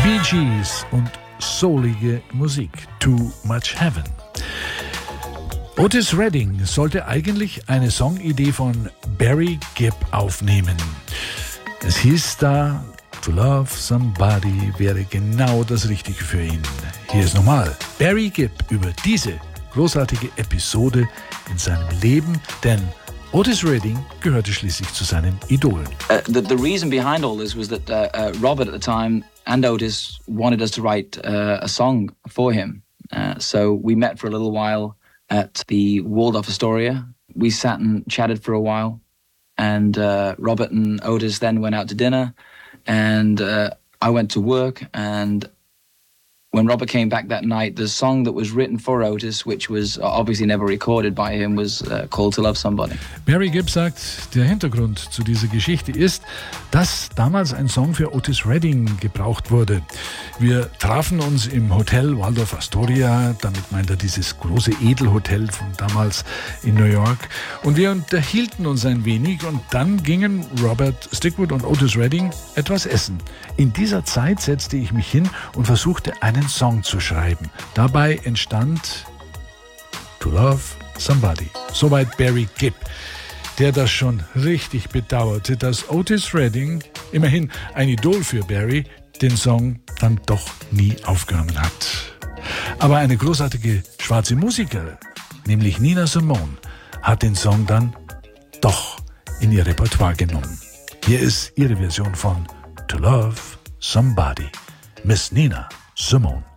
Bee Gees und soulige Musik. Too Much Heaven. Otis Redding sollte eigentlich eine Songidee von Barry Gibb aufnehmen. Es hieß da, To Love Somebody wäre genau das Richtige für ihn. Hier ist nochmal Barry Gibb über diese großartige Episode in seinem Leben, denn Otis Redding gehörte schließlich zu seinen Idolen. The reason behind all this was that Robert at the time and Otis wanted us to write a song for him. So we met for a little while at the Waldorf Astoria. We sat and chatted for a while, and Robert and Otis then went out to dinner, and I went to work, and when Robert came back that night, the song that was written for Otis, which was obviously never recorded by him, was called To Love Somebody. Barry Gibb sagt, der Hintergrund zu dieser Geschichte ist, dass damals ein Song für Otis Redding gebraucht wurde. Wir trafen uns im Hotel Waldorf Astoria, damit meint er dieses große Edelhotel von damals in New York, und wir unterhielten uns ein wenig und dann gingen Robert Stigwood und Otis Redding etwas essen. In dieser Zeit setzte ich mich hin und versuchte einen Song zu schreiben. Dabei entstand To Love Somebody. Soweit Barry Gibb, der das schon richtig bedauerte, dass Otis Redding, immerhin ein Idol für Barry, den Song dann doch nie aufgenommen hat. Aber eine großartige schwarze Musikerin, nämlich Nina Simone, hat den Song dann doch in ihr Repertoire genommen. Hier ist ihre Version von To Love Somebody. Miss Nina Simone.